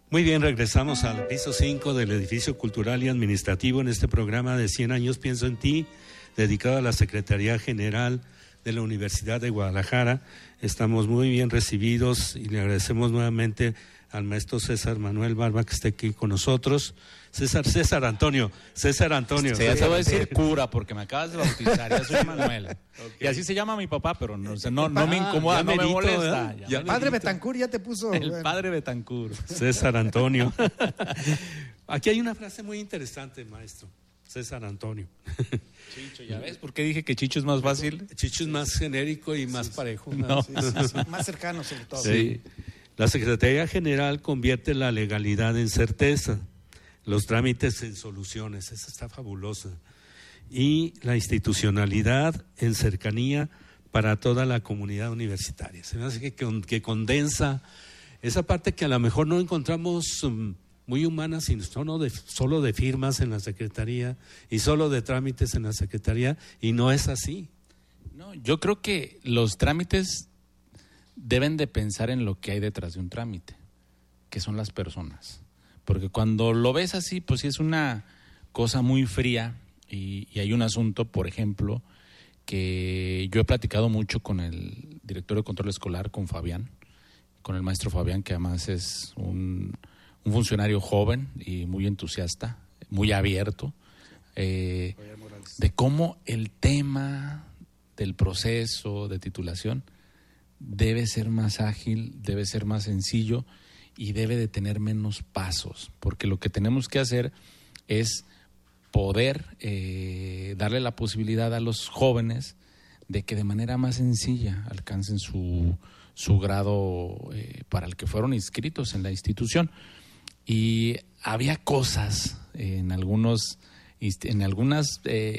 Muy bien, regresamos al piso 5 del edificio cultural y administrativo en este programa de 100 años Pienso en Ti, dedicado a la Secretaría General de la Universidad de Guadalajara. Estamos muy bien recibidos y le agradecemos nuevamente al maestro César Manuel Barba que esté aquí con nosotros. César Antonio. Sí, ya te voy a decir cura porque me acabas de bautizar, ya soy Manuel. Okay. Y así se llama mi papá, pero no me incomoda, no me molesta. El padre Betancourt ya te puso. El padre Betancourt. César Antonio. Aquí hay una frase muy interesante, maestro. César Antonio. Chicho, ¿ya ves por qué dije que Chicho es más fácil? Chicho es más genérico y más parejo. No. Sí. Más cercano sobre todo. Sí. La Secretaría General convierte la legalidad en certeza, los trámites en soluciones, esa está fabulosa, y la institucionalidad en cercanía para toda la comunidad universitaria. Se me hace que condensa esa parte que a lo mejor no encontramos muy humana, sino solo de firmas en la Secretaría y solo de trámites en la Secretaría, y no es así. No, yo creo que los trámites deben de pensar en lo que hay detrás de un trámite, que son las personas. Porque cuando lo ves así, pues sí es una cosa muy fría y hay un asunto, por ejemplo, que yo he platicado mucho con el director de control escolar, con Fabián, con el maestro Fabián, que además es un funcionario joven y muy entusiasta, muy abierto, de cómo el tema del proceso de titulación debe ser más ágil, debe ser más sencillo y debe de tener menos pasos, porque lo que tenemos que hacer es poder darle la posibilidad a los jóvenes de que de manera más sencilla alcancen su grado para el que fueron inscritos en la institución. Y había cosas en algunas